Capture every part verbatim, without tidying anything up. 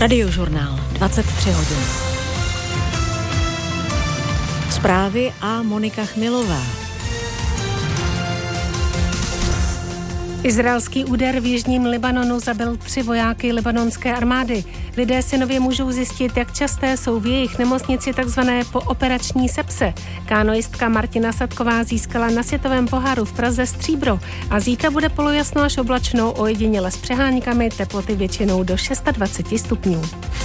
Radiožurnál, dvacet tři hodin. Zprávy a Monika Chmilová. Izraelský úder v jižním Libanonu zabil tři vojáky libanonské armády. Lidé si nově můžou zjistit, jak časté jsou v jejich nemocnici takzvané pooperační sepse. Kánoistka Martina Sadková získala na světovém poháru v Praze stříbro a zítra bude polojasno až oblačno, ojediněle s přeháňkami, teploty většinou do dvacet šest stupňů.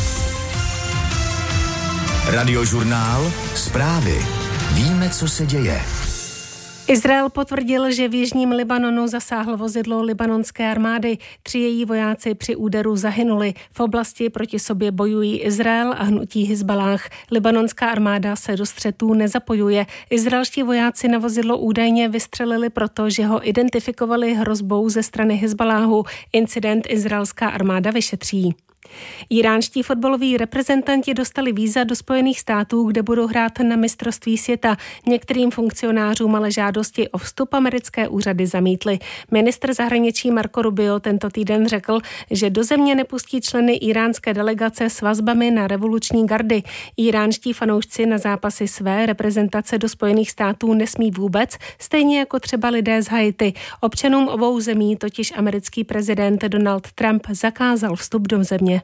Radiožurnál, zprávy. Víme, co se děje. Izrael potvrdil, že v jižním Libanonu zasáhlo vozidlo libanonské armády. Tři její vojáci při úderu zahynuli. V oblasti proti sobě bojují Izrael a hnutí Hizbalách. Libanonská armáda se do střetů nezapojuje. Izraelští vojáci na vozidlo údajně vystřelili proto, že ho identifikovali hrozbou ze strany Hizbaláhu. Incident izraelská armáda vyšetří. Iránští fotbaloví reprezentanti dostali víza do Spojených států, kde budou hrát na mistrovství světa. Některým funkcionářům ale žádosti o vstup americké úřady zamítly. Ministr zahraničí Marco Rubio tento týden řekl, že do země nepustí členy iránské delegace s vazbami na revoluční gardy. Iránští fanoušci na zápasy své reprezentace do Spojených států nesmí vůbec, stejně jako třeba lidé z Haiti. Občanům obou zemí totiž americký prezident Donald Trump zakázal vstup do země.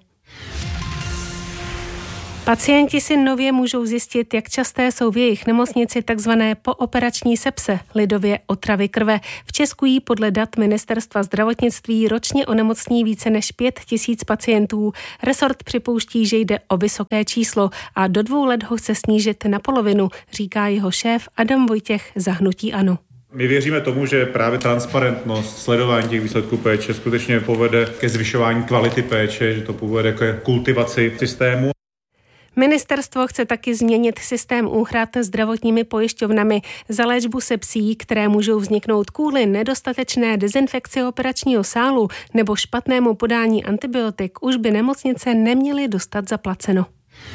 Pacienti si nově můžou zjistit, jak časté jsou v jejich nemocnici takzvané pooperační sepse, lidově otravy krve. V Česku jí podle dat Ministerstva zdravotnictví ročně onemocní více než pět tisíc pacientů. Resort připouští, že jde o vysoké číslo a do dvou let ho chce snížit na polovinu, říká jeho šéf Adam Vojtěch za hnutí ANO. My věříme tomu, že právě transparentnost, sledování těch výsledků péče skutečně povede ke zvyšování kvality péče, že to povede ke kultivaci systému. Ministerstvo chce taky změnit systém úhrad zdravotními pojišťovnami za léčbu sepsí, které můžou vzniknout kvůli nedostatečné dezinfekci operačního sálu nebo špatnému podání antibiotik. Už by nemocnice neměly dostat zaplaceno.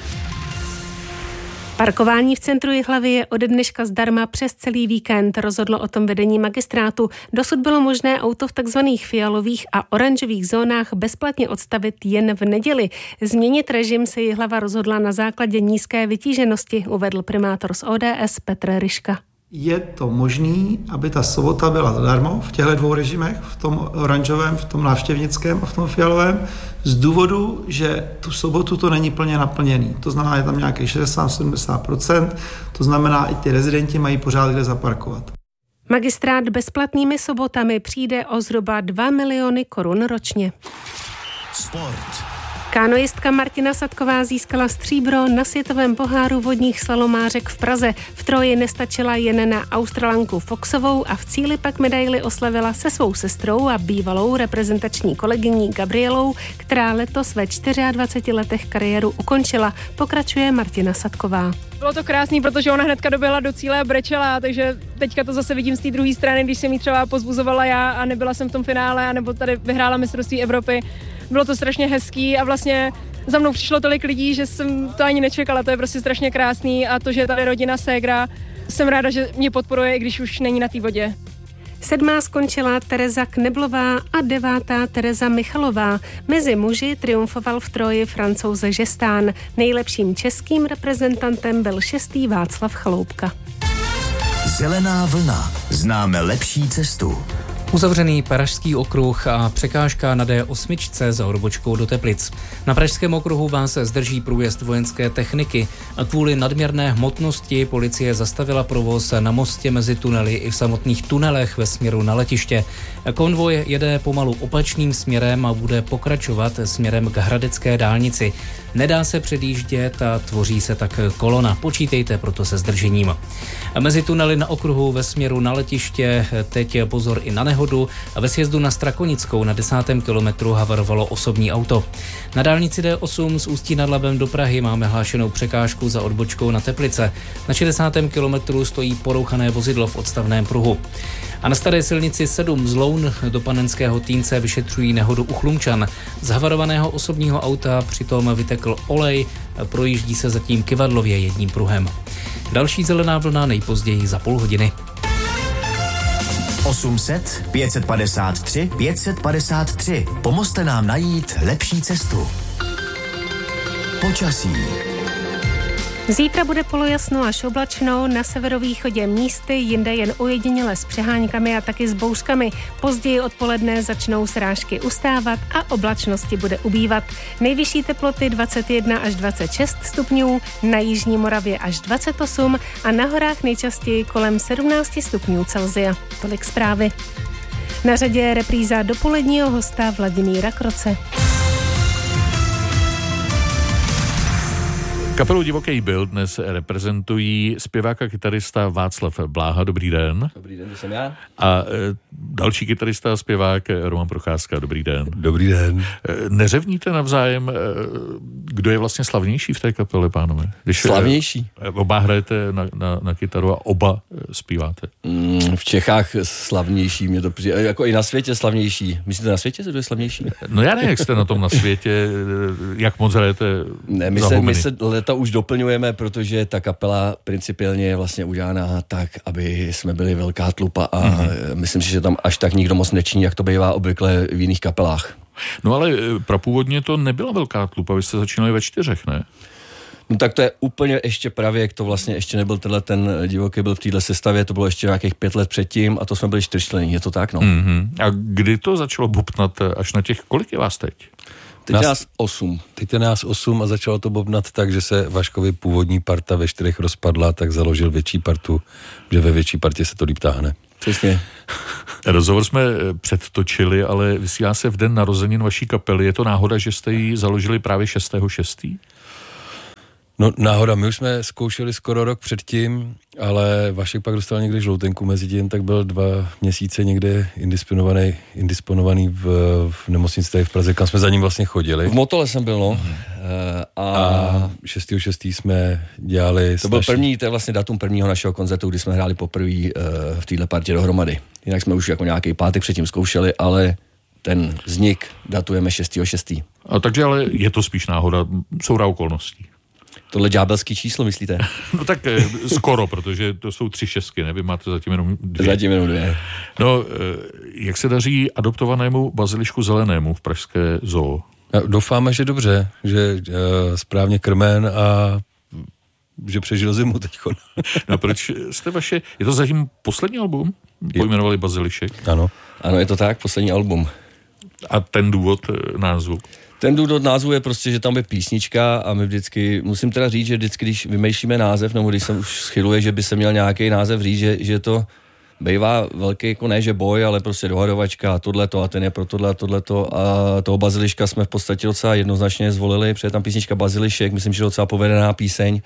Parkování v centru Jihlavy je ode dneška zdarma přes celý víkend, rozhodlo o tom vedení magistrátu. Dosud bylo možné auto v takzvaných fialových a oranžových zónách bezplatně odstavit jen v neděli. Změnit režim se Jihlava rozhodla na základě nízké vytíženosti, uvedl primátor z O D S Petr Ryška. Je to možný, aby ta sobota byla zadarmo v těchto dvou režimech, v tom oranžovém, v tom návštěvnickém a v tom fialovém, z důvodu, že tu sobotu to není plně naplněný. To znamená, je tam nějakých šedesát až sedmdesát procent, to znamená, i ty rezidenti mají pořád kde zaparkovat. Magistrát bezplatnými sobotami přijde o zhruba dva miliony korun ročně. Sport. Kánoistka Martina Sadková získala stříbro na světovém poháru vodních slalomářek v Praze. V troji nestačila jen na Australanku Foxovou a v cíli pak medaili oslavila se svou sestrou a bývalou reprezentační kolegyní Gabrielou, která letos ve dvaceti čtyřech letech kariéru ukončila. Pokračuje Martina Sadková. Bylo to krásný, protože ona hnedka doběhla do cíle a brečela, takže teďka to zase vidím z té druhé strany, když jsem jí třeba pozbuzovala já a nebyla jsem v tom finále, anebo tady vyhrála mistrovství Evropy. Bylo to strašně hezký a vlastně za mnou přišlo tolik lidí, že jsem to ani nečekala, to je prostě strašně krásný a to, že tady rodina ségra, jsem ráda, že mě podporuje, i když už není na té vodě. Sedmá skončila Tereza Kneblová a devátá Tereza Michalová. Mezi muži triumfoval v troji Francouz Žestán. Nejlepším českým reprezentantem byl šestý Václav Chaloupka. Zelená vlna. Známe lepší cestu. Uzavřený Pražský okruh a překážka na D osm za odbočkou do Teplic. Na Pražském okruhu vás zdrží průjezd vojenské techniky a kvůli nadměrné hmotnosti policie zastavila provoz na mostě mezi tunely i v samotných tunelech ve směru na letiště. Konvoj jede pomalu opačným směrem a bude pokračovat směrem k hradecké dálnici. Nedá se předjíždět a tvoří se tak kolona. Počítejte proto se zdržením. Mezi tunely na okruhu ve směru na letiště teď pozor i na nehodu a ve sjezdu na Strakonickou na desátém kilometru havarovalo osobní auto. Na dálnici D osm z Ústí nad Labem do Prahy máme hlášenou překážku za odbočkou na Teplice. Na šedesátém kilometru stojí porouchané vozidlo v odstavném pruhu. A na staré silnici sedm z Loun do Panenského Týnce vyšetřují nehodu u Chlumčan. Z havarovaného osobního auta přitom vytekl olej, projíždí se zatím kyvadlově jedním pruhem. Další zelená vlna nejpozději za půl hodiny. osm set pět set padesát tři pět set padesát tři. Pomozte nám najít lepší cestu. Počasí. Zítra bude polojasno až oblačno, na severovýchodě místy, jinde jen ojediněle s přeháňkami a taky s bouřkami. Později odpoledne začnou srážky ustávat a oblačnosti bude ubývat. Nejvyšší teploty dvacet jedna až dvacet šest stupňů, na jižní Moravě až dvacet osm a na horách nejčastěji kolem sedmnáct stupňů Celsia. Tolik zprávy. Na řadě je repríza dopoledního hosta Vladimíra Kroce. Kapelu Divoký Byl dnes reprezentují zpěvák a kytarista Václav Bláha. Dobrý den. Dobrý den, to jsem já. A e, další kytarista a zpěvák Roman Procházka. Dobrý den. Dobrý den. E, neřevníte navzájem, e, kdo je vlastně slavnější v té kapele, pánové? Když, slavnější? E, oba hrajete na, na, na kytaru a oba e, zpíváte. Mm, v Čechách slavnější, mě to přijde, jako i na světě slavnější. Myslíte na světě, kdo je slavnější? No já nevím, jak jste na tom na světě, jak moc hrajete ne, my se, my se leta už doplňujeme, protože ta kapela principiálně je vlastně udělaná tak, aby jsme byli velká tlupa a mm-hmm. myslím si, že tam až tak nikdo moc nečiní, jak to bývá obvykle v jiných kapelách. No ale prapůvodně to nebyla velká tlupa, vy jste začínali ve čtyřech, ne? No tak to je úplně ještě pravěk, to vlastně ještě nebyl tenhle ten Divoký Byl v téhle sestavě, to bylo ještě nějakých pět let předtím a to jsme byli čtyřčlenní, je to tak, no. Mm-hmm. A kdy to začalo bobtnat až na těch, kolik je vás teď? Teď nás, je nás osm. Teď je nás osm a začalo to bobnat tak, že se Vaškovi původní parta ve čtyřech rozpadla, tak založil větší partu, že ve větší partě se to líp táhne. Přesně. Rozhovor jsme předtočili, ale vysílá se v den narozenin vaší kapely. Je to náhoda, že jste ji založili právě šestého šestého? No náhoda, my už jsme zkoušeli skoro rok předtím, ale Vašek pak dostal někde žloutenku mezi tím, tak byl dva měsíce někde indisponovaný, indisponovaný v, v nemocnici tady v Praze, kam jsme za ním vlastně chodili. V Motole jsem byl, no. Mm. A, a šestého šestého jsme dělali... To byl naši... první, to je vlastně datum prvního našeho koncertu, kdy jsme hráli poprvé uh, v téhle partě dohromady. Jinak jsme už jako nějaký pátek předtím zkoušeli, ale ten vznik datujeme šestého šestého A takže ale je to spíš náhoda, soura okolností. Tohle ďábelský číslo, myslíte? No tak eh, skoro, protože to jsou tři šestky, ne? Vy máte zatím jenom dvě. Zatím jenom dvě. No, eh, jak se daří adoptovanému bazilišku zelenému v pražské zoo? Doufáme, že dobře, že eh, správně krmen a že přežil zimu teďko. No proč jste vaše, je to zatím poslední album? Pojmenovali Bazilišek? Ano. Ano, je to tak, poslední album. A ten důvod názvu? Ten důvod názvu je prostě, že tam je písnička a my vždycky, musím teda říct, že vždycky, když vymýšlíme název, nebo když se už schyluje, že by se měl nějaký název říct, že, že to bývá velký, jako ne, že boj, ale prostě dohadovačka a tohleto a ten je pro tohle a tohleto a toho Baziliška jsme v podstatě docela jednoznačně zvolili, protože je tam písnička Bazilišek, myslím, že docela povedená píseň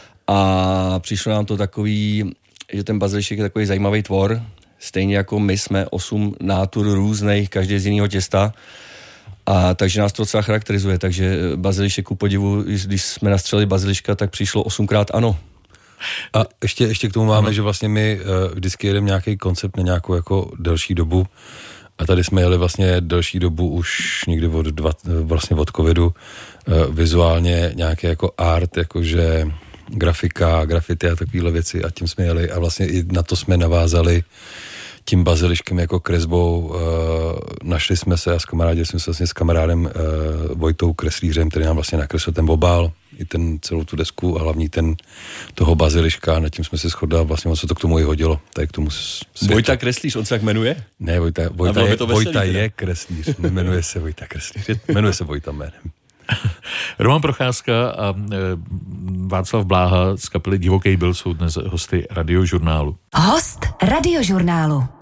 a přišlo nám to takový, že ten Bazilišek je takový zajímavý tvor, stejně jako my jsme osm nátur různých, každý z jiného těsta. A takže nás to docela charakterizuje, takže Bazilišek ku podivu, když jsme nastřelili Baziliška, tak přišlo osmkrát ano. A ještě, ještě k tomu máme, ano. Že vlastně my uh, vždycky jedeme nějaký koncept na nějakou jako delší dobu a tady jsme jeli vlastně delší dobu už někdy od, dva, vlastně od covidu, uh, vizuálně nějaký jako art, jakože grafika, grafity a takovéhle věci a tím jsme jeli a vlastně i na to jsme navázali tím Baziliškem jako kresbou. Uh, našli jsme se a s kamarádem jsme se vlastně s kamarádem uh, Vojtou Kreslířem, který nám vlastně nakreslil ten obál, i ten celou tu desku a hlavní ten toho Baziliška, nad tím jsme se shodli a vlastně on se to k tomu i hodilo. Tak k tomu světě. Vojta Kreslíř, on se tak jmenuje? Ne, Vojta, Vojta, je, veselý, Vojta je Kreslíř, jmenuje se Vojta Kreslíř, jmenuje se Vojta jménem. Roman Procházka a e, Václav Bláha z kapely Divoký Byl jsou dnes hosty Radiožurnálu. Host Radiožurnálu.